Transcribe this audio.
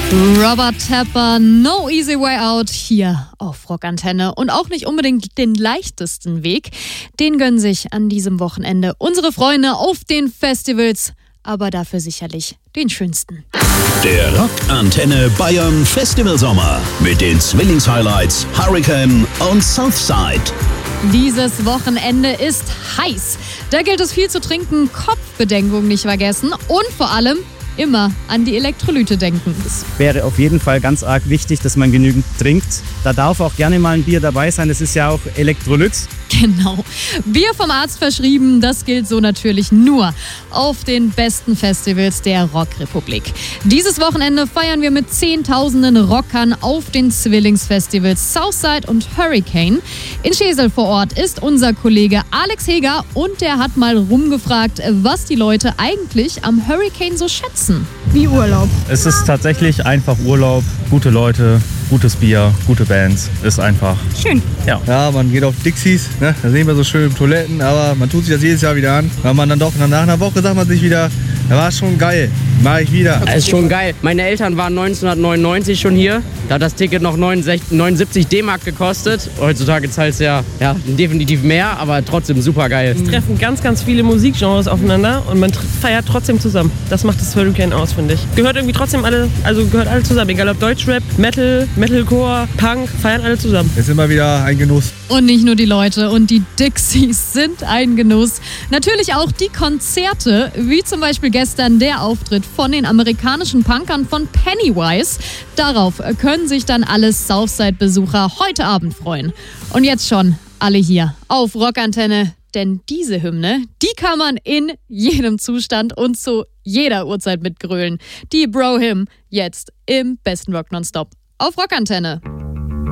Robert Tepper, No Easy Way Out, hier auf Rockantenne. Und auch nicht unbedingt den leichtesten Weg. Den gönnen sich an diesem Wochenende unsere Freunde auf den Festivals, aber dafür sicherlich den schönsten. Der Rockantenne Bayern Festivalsommer mit den Zwillings-Highlights Hurricane und Southside. Dieses Wochenende ist heiß. Da gilt es viel zu trinken, Kopfbedeckung nicht vergessen und vor allem immer an die Elektrolyte denken. Es wäre auf jeden Fall ganz arg wichtig, dass man genügend trinkt. Da darf auch gerne mal ein Bier dabei sein. Das ist ja auch Elektrolyt. Genau. Bier vom Arzt verschrieben, das gilt so natürlich nur auf den besten Festivals der Rockrepublik. Dieses Wochenende feiern wir mit Zehntausenden Rockern auf den Zwillingsfestivals Southside und Hurricane. In Schesel vor Ort ist unser Kollege Alex Heger und der hat mal rumgefragt, was die Leute eigentlich am Hurricane so schätzen. Wie Urlaub. Es ist tatsächlich einfach Urlaub, gute Leute, gutes Bier, gute Bands, ist einfach Schön. Ja, man geht auf Dixies, ne? Da sehen wir so schöne Toiletten, aber man tut sich das jedes Jahr wieder an. Weil man dann doch nach einer Woche sagt man sich wieder, da war schon geil, mach ich wieder. Es ist schon geil. Meine Eltern waren 1999 schon hier. Da hat das Ticket noch 79 D-Mark gekostet. Heutzutage zahlt es ja definitiv mehr, aber trotzdem super geil. Es treffen ganz, ganz viele Musikgenres aufeinander und man feiert trotzdem zusammen. Das macht das Hurricane aus, finde ich. Gehört irgendwie trotzdem alle zusammen. Egal ob Deutschrap, Metal, Metalcore, Punk, feiern alle zusammen. Ist immer wieder ein Genuss. Und nicht nur die Leute und die Dixies sind ein Genuss. Natürlich auch die Konzerte, wie zum Beispiel gestern der Auftritt von den amerikanischen Punkern von Pennywise. Darauf können sich dann alle Southside-Besucher heute Abend freuen. Und jetzt schon alle hier auf Rockantenne, denn diese Hymne, die kann man in jedem Zustand und zu jeder Uhrzeit mitgrölen. Die Bro-Hymn jetzt im besten Rock Nonstop auf Rockantenne.